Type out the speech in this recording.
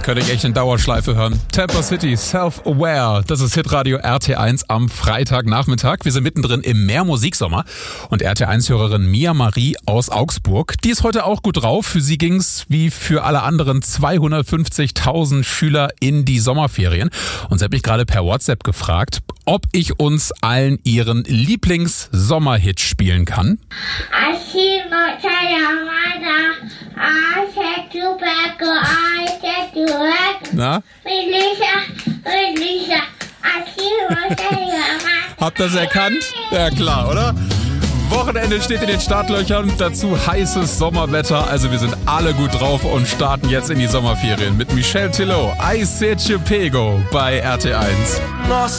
Könnte ich echt in Dauerschleife hören. Tampa City, Self-Aware. Das ist Hitradio RT1 am Freitagnachmittag. Wir sind mittendrin im Mehrmusiksommer. Und RT1-Hörerin Mia Marie aus Augsburg, die ist heute auch gut drauf. Für sie ging's wie für alle anderen 250.000 Schüler in die Sommerferien. Und sie hat mich gerade per WhatsApp gefragt, ob ich uns allen ihren Lieblings-Sommerhit spielen kann. Na? Habt ihr das erkannt? Ja klar, oder? Wochenende steht in den Startlöchern, dazu heißes Sommerwetter. Also wir sind alle gut drauf und starten jetzt in die Sommerferien mit Michel Tillot, I Said You Pego bei RT1.